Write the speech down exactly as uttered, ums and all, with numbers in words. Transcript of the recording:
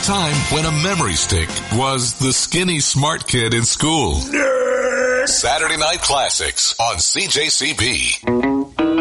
time when a memory stick was the skinny smart kid in school. Nerd. Saturday Night Classics on C J C B.